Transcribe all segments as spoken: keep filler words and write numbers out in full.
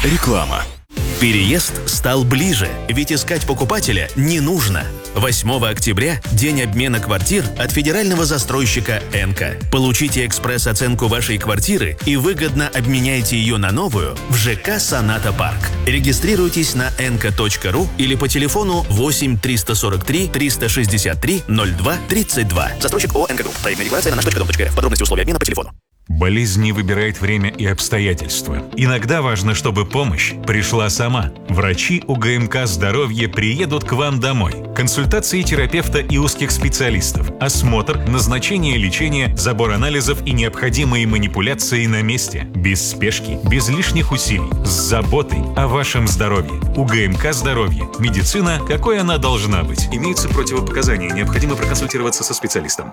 Реклама. Переезд стал ближе, ведь искать покупателя не нужно. восьмого октября – день обмена квартир от федерального застройщика «Энка». Получите экспресс-оценку вашей квартиры и выгодно обменяйте ее на новую в ЖК «Соната Парк». Регистрируйтесь на энка точка ру или по телефону восемь триста сорок три триста шестьдесят три ноль два тридцать два. Застройщик ООО «Энка Групп». Проектная декларация на наш точка дом точка рф. Подробности условия обмена по телефону. Болезнь не выбирает время и обстоятельства. Иногда важно, чтобы помощь пришла сама. Врачи УГМК «Здоровье» приедут к вам домой. Консультации терапевта и узких специалистов. Осмотр, назначение лечения, забор анализов и необходимые манипуляции на месте. Без спешки, без лишних усилий. С заботой о вашем здоровье. УГМК «Здоровье». Медицина, какой она должна быть. Имеются противопоказания. Необходимо проконсультироваться со специалистом.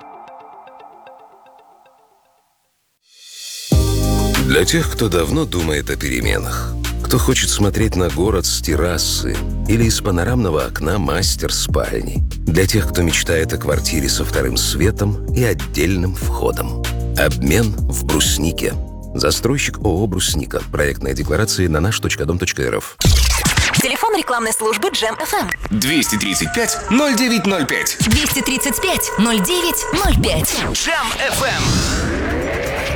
Для тех, кто давно думает о переменах, кто хочет смотреть на город с террасы или из панорамного окна мастер-спальни, для тех, кто мечтает о квартире со вторым светом и отдельным входом. Обмен в Бруснике. Застройщик ООО «Брусника». Проектная декларация на наш точка дом точка рф. Телефон рекламной службы Джем эф эм. двести тридцать пять ноль девять ноль пять. двести тридцать пять ноль девять ноль пять. Джем эф эм.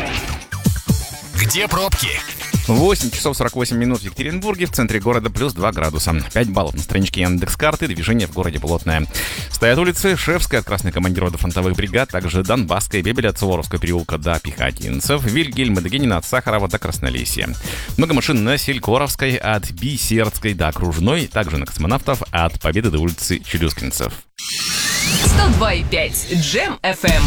Где пробки? восемь часов сорок восемь минут в Екатеринбурге, в центре города плюс два градуса. пять баллов на страничке Яндекс.Карты, движение в городе плотное. Стоят улицы Шевская от Красной командиров до фронтовых бригад, также Донбасская, Бебеля от Суворовского переулка до Пехотинцев, Вильгельма Дегенина от Сахарова до Краснолесья. Много машин на Селькоровской от Бисердской до Окружной, также на Космонавтов от Победы до улицы Челюскинцев. сто два и пять Джем эф эм.